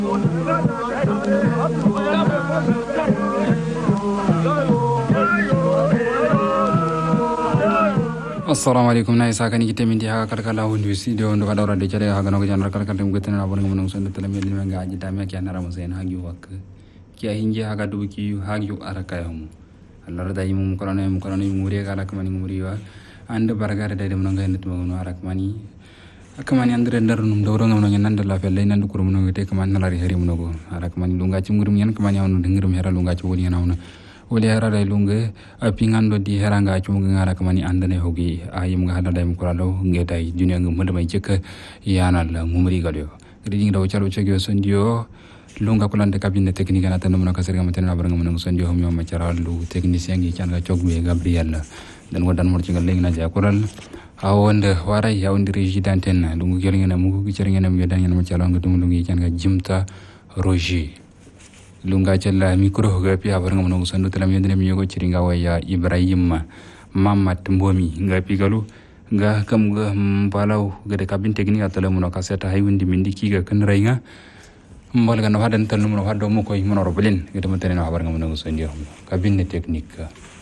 assalamu alaikum na isa kan gite min di ha kalkala hundu studio ndo kada de jare ha gano janar kalkal dem gutene na bon ngam son de tele mi nga ji dame ki anara mo sen ha gi wak ki a hinji ha ga du ki ha gi araka yamu allah da yimu ko na mu re kala kamani muri wa and baragare de dem nga net mo no arak mani akamani andre ndar num do ngam no nan la felle nan ko mo no te kamani la ri heri mo no arak mani lunga ci ngurum yan kamani awno ngirum hera lunga ci woni nawna wole harada lunge apingando di heranga chunga ngara kamani andane hogi ayim ga hada dai kuralo ngedai dunia ngumda mai jeka yana la ngumri galyo riding daw chalo chegyo sondio lunga kulande kabine teknika na tan mun ka serga matena baranga mun sondio homi ma charalu technicien gi changa chogbe gabriel dan wadan mor ci ngal na ja kural awonde waray yawndi regidanten lungu gelngena mu gi cerngena mi dan yana ma chalo ngudum lungi changa jimta roger lunga jalla mikro ga pi abar ngam no sandu telam yendene mi yogo ciringa waya ibrahim mamat mbomi nga pi galu nga kam ga balaw ga de kabin teknik atala mun ka seta hay windi mindi ki ga kan rayga mbal ga no hadan tan mun hado mo koy mun roblin ga de mantene no abar ngam no sandu kabin teknik